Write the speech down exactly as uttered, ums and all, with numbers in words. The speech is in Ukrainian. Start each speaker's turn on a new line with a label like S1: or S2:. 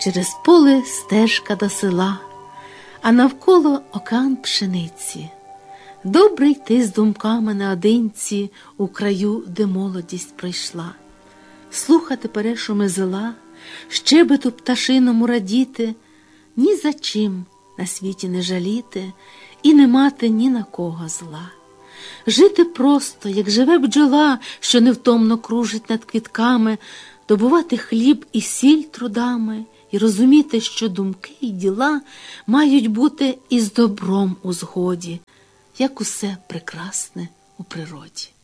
S1: через поле стежка до села, а навколо океан пшениці. Добре йти з думками наодинці у краю, де молодість пройшла. Слухати пере шуми зела, щебету пташиному радіти, ні за чим на світі не жаліти і не мати ні на кого зла. Жити просто, як живе бджола, що невтомно кружить над квітками, добувати хліб і сіль трудами, і розуміти, що думки і діла мають бути із добром у згоді, як усе прекрасне у природі.